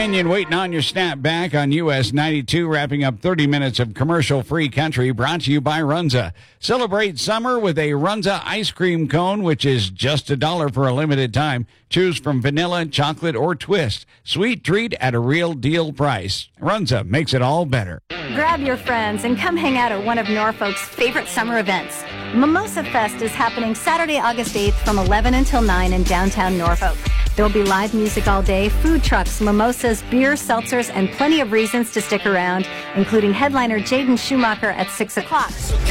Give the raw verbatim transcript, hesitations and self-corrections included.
Minion waiting on your snap back on U S ninety-two, wrapping up thirty minutes of commercial-free country brought to you by Runza. Celebrate summer with a Runza ice cream cone, which is just a dollar for a limited time. Choose from vanilla, chocolate, or twist. Sweet treat at a real deal price. Runza makes it all better. Grab your friends and come hang out at one of Norfolk's favorite summer events. Mimosa Fest is happening Saturday, August eighth from eleven until nine in downtown Norfolk. There'll be live music all day, food trucks, mimosas, beer, seltzers, and plenty of reasons to stick around, including headliner Jaden Schumacher at six o'clock.